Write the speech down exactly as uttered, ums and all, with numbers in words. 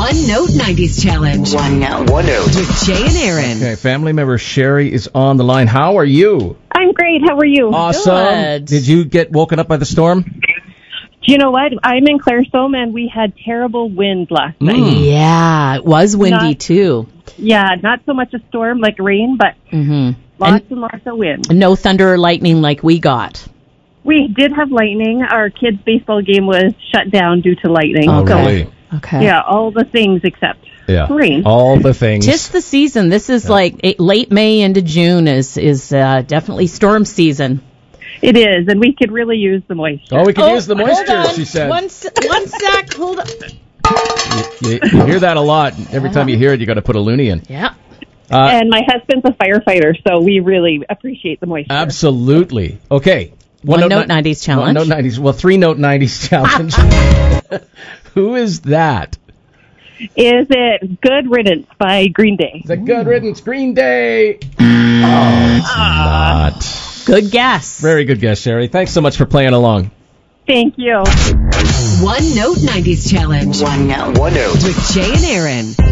One Note nineties Challenge. One Note. One Note. With Jay and Aaron. Okay, family member Sherry is on the line. How are you? I'm great. How are you? Awesome. Good. Did you get woken up by the storm? Do you know what? I'm in Claresholm, and we had terrible wind last night. Mm. Yeah, it was windy Not- too. Yeah, not so much a storm like rain, but Mm-hmm. lots And and lots of wind. no thunder or lightning like we got. We did have lightning. Our kids' baseball game was shut down due to lightning. Oh, Okay. really? Okay. Yeah, all the things except Yeah. rain. All the things. Tis the season. This is like it, late May into June is is uh, definitely storm season. It is, and we could really use the moisture. Oh, we can use the moisture, she said. One, s- one sec. Hold on. You, you, you hear that a lot. Every time you hear it, you got to put a loonie in. Yeah. Uh, And my husband's a firefighter, so we really appreciate the moisture. absolutely. Okay. One Note ni- nineties challenge. One Note nineties. Well, three Note nineties challenge. Who is that? Is it Good Riddance by Green Day? The Good Riddance Green Day. Oh, it's not. Good guess. Very good guess, Sherry. Thanks so much for playing along. Thank you. One Note nineties Challenge. One Note. One Note. With Jay and Aaron.